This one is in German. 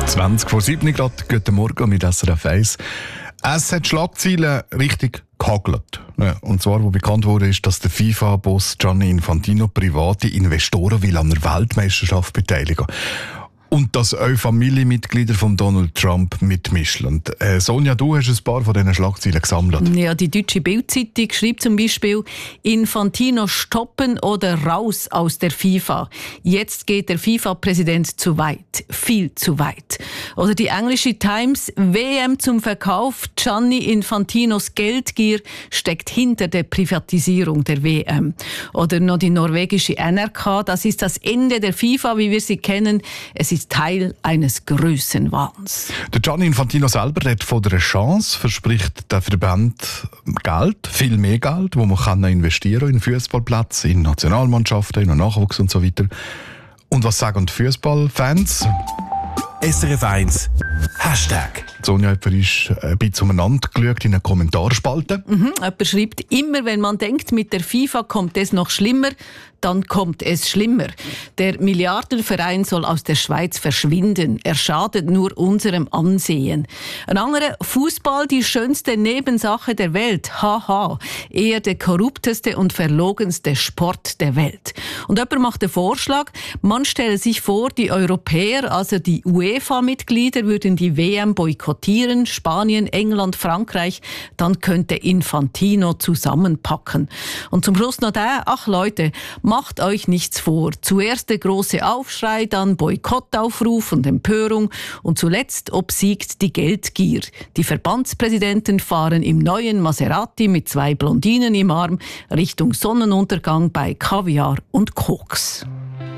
20 vor 7 Grad, guten Morgen mit SRF 1. Es hat Schlagzeilen richtig gehagelt. Ja, und zwar, wo bekannt wurde, ist, dass der FIFA-Boss Gianni Infantino private Investoren will an der Weltmeisterschaft beteiligen. Und dass auch Familienmitglieder von Donald Trump mitmischen. Und, Sonja, du hast ein paar von diesen Schlagzeilen gesammelt. Ja, die deutsche Bild-Zeitung schreibt zum Beispiel: Infantino stoppen oder raus aus der FIFA. Jetzt geht der FIFA-Präsident zu weit. Viel zu weit. Oder die englische Times: WM zum Verkauf. Gianni Infantinos Geldgier steckt hinter der Privatisierung der WM. Oder noch die norwegische NRK: Das ist das Ende der FIFA, wie wir sie kennen. Es ist Teil eines Grössenwahns. Der Gianni Infantino selber redet von einer Chance, verspricht der Verband Geld, viel mehr Geld, wo man investieren kann in Fußballplätze, in Nationalmannschaften, in Nachwuchs und so weiter. Und was sagen die Fußballfans? SRF 1 Hashtag. Sonja, jemand ist ein bisschen umeinander geschaut in einer Kommentarspalte. Jemand schreibt: Immer wenn man denkt, mit der FIFA kommt es noch schlimmer, dann kommt es schlimmer. Der Milliardenverein soll aus der Schweiz verschwinden. Er schadet nur unserem Ansehen. Ein anderer: Fußball, die schönste Nebensache der Welt. Haha. Eher der korrupteste und verlogenste Sport der Welt. Und jemand macht den Vorschlag: Man stelle sich vor, die Europäer, also die UEFA-Mitglieder, würden die WM boykottieren. Spanien, England, Frankreich. Dann könnte Infantino zusammenpacken. Und zum Schluss noch der: Ach Leute, macht euch nichts vor. Zuerst der große Aufschrei, dann Boykottaufruf und Empörung und zuletzt obsiegt die Geldgier. Die Verbandspräsidenten fahren im neuen Maserati mit 2 Blondinen im Arm Richtung Sonnenuntergang bei Kaviar und Koks.